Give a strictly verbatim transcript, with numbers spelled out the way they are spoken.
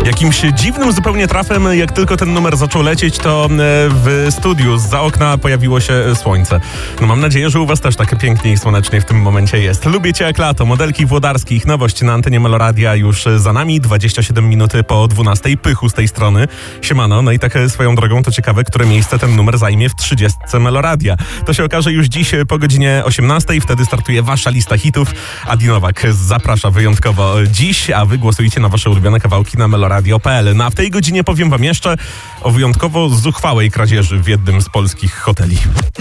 Jakimś dziwnym zupełnie trafem, jak tylko ten numer zaczął lecieć, to w studiu zza okna pojawiło się słońce. No mam nadzieję, że u was też tak pięknie i słonecznie w tym momencie jest. Lubię cię jak lato, modelki włodarskich, nowość na antenie Meloradia już za nami, dwadzieścia siedem minuty po dwunastej, pychu z tej strony. Siemano, no i tak swoją drogą to ciekawe, które miejsce ten numer zajmie w trzydziestce Meloradia. To się okaże już dziś po godzinie osiemnastej, wtedy startuje wasza lista hitów. Adi Nowak zaprasza wyjątkowo dziś, a wy głosujcie na wasze ulubione kawałki na meloradio kropka p l. No a w tej godzinie powiem wam jeszcze o wyjątkowo zuchwałej kradzieży w jednym z polskich hoteli.